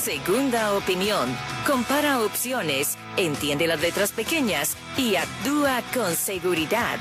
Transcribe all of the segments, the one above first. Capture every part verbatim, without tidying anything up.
Segunda opinión. Compara opciones, entiende las letras pequeñas y actúa con seguridad.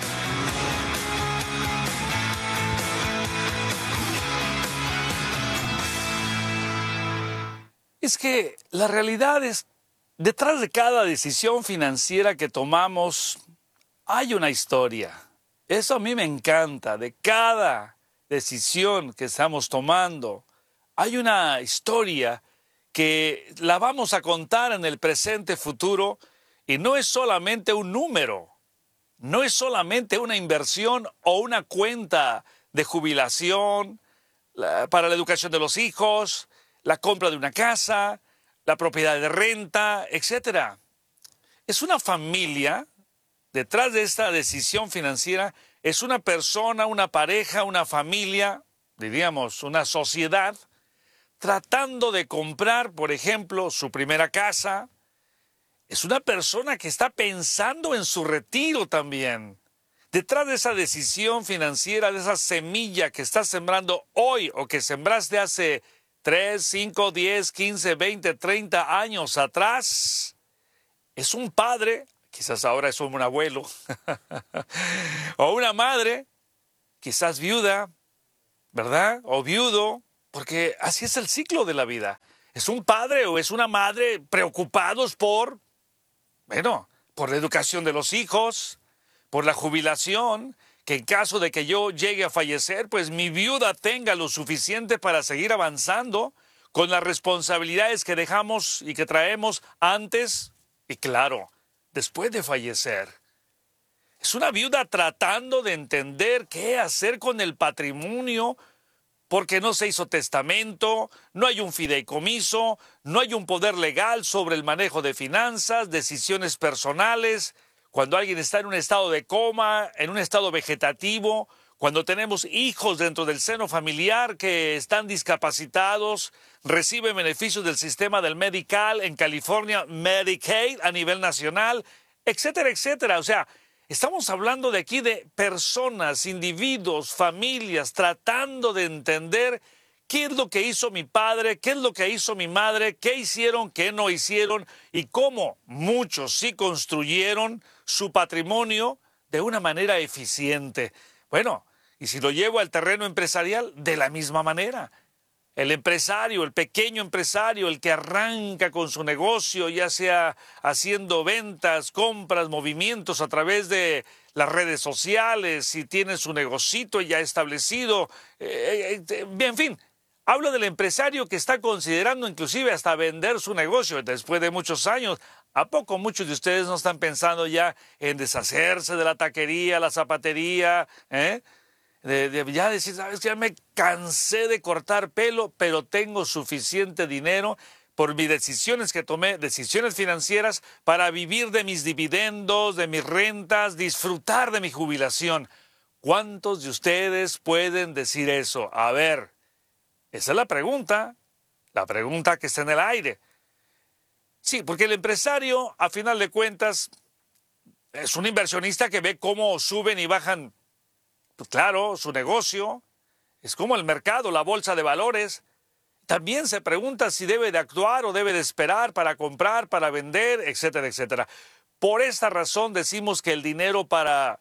Es que la realidad es, detrás de cada decisión financiera que tomamos, hay una historia. Eso a mí me encanta. De cada decisión que estamos tomando, hay una historia que la vamos a contar en el presente futuro y no es solamente un número, no es solamente una inversión o una cuenta de jubilación la, para la educación de los hijos, la compra de una casa, la propiedad de renta, etcétera. Es una familia, detrás de esta decisión financiera, es una persona, una pareja, una familia, diríamos, una sociedad, tratando de comprar, por ejemplo, su primera casa. Es una persona que está pensando en su retiro también. Detrás de esa decisión financiera, de esa semilla que estás sembrando hoy o que sembraste hace tres, cinco, diez, quince, veinte, treinta años atrás, es un padre, quizás ahora es un abuelo, o una madre, quizás viuda, ¿verdad? O viudo, porque así es el ciclo de la vida. Es un padre o es una madre preocupados por, bueno, por la educación de los hijos, por la jubilación, que en caso de que yo llegue a fallecer, pues mi viuda tenga lo suficiente para seguir avanzando con las responsabilidades que dejamos y que traemos antes y, claro, después de fallecer. Es una viuda tratando de entender qué hacer con el patrimonio, porque no se hizo testamento, no hay un fideicomiso, no hay un poder legal sobre el manejo de finanzas, decisiones personales. Cuando alguien está en un estado de coma, en un estado vegetativo, cuando tenemos hijos dentro del seno familiar que están discapacitados, reciben beneficios del sistema del Medi-Cal en California, Medicaid a nivel nacional, etcétera, etcétera. O sea, estamos hablando de aquí de personas, individuos, familias, tratando de entender qué es lo que hizo mi padre, qué es lo que hizo mi madre, qué hicieron, qué no hicieron y cómo muchos sí construyeron su patrimonio de una manera eficiente. Bueno, y si lo llevo al terreno empresarial, de la misma manera. El empresario, el pequeño empresario, el que arranca con su negocio, ya sea haciendo ventas, compras, movimientos a través de las redes sociales, si tiene su negocito ya establecido, eh, eh, en fin. Hablo del empresario que está considerando inclusive hasta vender su negocio después de muchos años. ¿A poco muchos de ustedes no están pensando ya en deshacerse de la taquería, la zapatería, eh? De, de ya decir, sabes que ya me cansé de cortar pelo, pero tengo suficiente dinero por mis decisiones que tomé, decisiones financieras, para vivir de mis dividendos, de mis rentas, disfrutar de mi jubilación? ¿Cuántos de ustedes pueden decir eso? A ver, esa es la pregunta, la pregunta que está en el aire. Sí, porque el empresario, a final de cuentas, es un inversionista que ve cómo suben y bajan. Pues claro, su negocio es como el mercado, la bolsa de valores. También se pregunta si debe de actuar o debe de esperar para comprar, para vender, etcétera, etcétera. Por esta razón decimos que el dinero para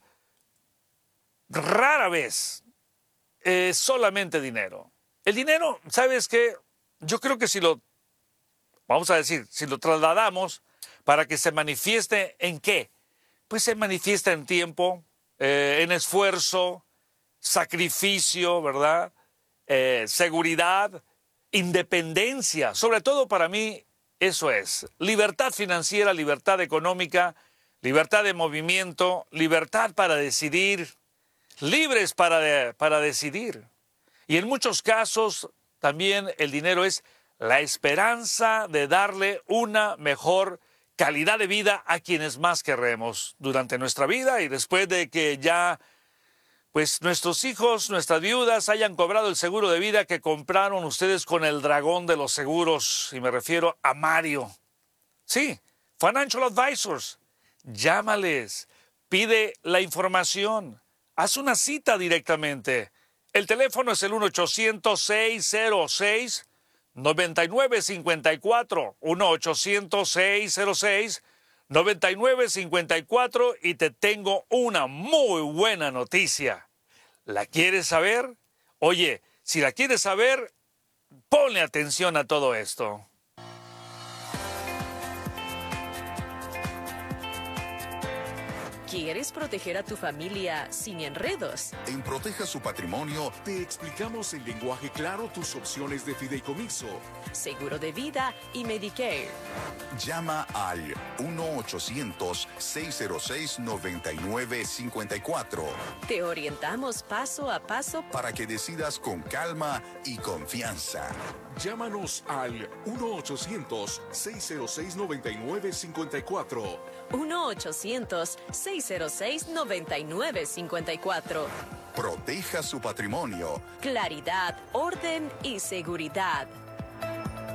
rara vez es solamente dinero. El dinero, ¿sabes qué? Yo creo que si lo, vamos a decir, si lo trasladamos para que se manifieste ¿en qué? Pues se manifiesta en tiempo, eh, en esfuerzo, sacrificio, ¿verdad? Eh, seguridad, independencia. Sobre todo para mí eso es libertad financiera, libertad económica, libertad de movimiento, libertad para decidir, libres para, de, para decidir. Y en muchos casos también el dinero es la esperanza de darle una mejor calidad de vida a quienes más queremos durante nuestra vida y después de que ya pues nuestros hijos, nuestras viudas hayan cobrado el seguro de vida que compraron ustedes con el dragón de los seguros, y me refiero a Mario. Sí, Financial Advisors. Llámales, pide la información, haz una cita directamente. El teléfono es el uno ochocientos, seiscientos seis, noventa y nueve cincuenta y cuatro, uno ochocientos, seis cero seis, noventa y nueve cincuenta y cuatro y te tengo una muy buena noticia. ¿La quieres saber? Oye, si la quieres saber, ponle atención a todo esto. ¿Quieres proteger a tu familia sin enredos? En Proteja su Patrimonio te explicamos en lenguaje claro tus opciones de fideicomiso, seguro de vida y Medicare. Llama al uno ochocientos, seis cero seis, noventa y nueve cincuenta y cuatro. Te orientamos paso a paso para que decidas con calma y confianza. Llámanos al uno ochocientos, seis cero seis, noventa y nueve cincuenta y cuatro. uno ochocientos, seis cero seis, noventa y nueve cincuenta y cuatro. Proteja su patrimonio. Claridad, orden y seguridad.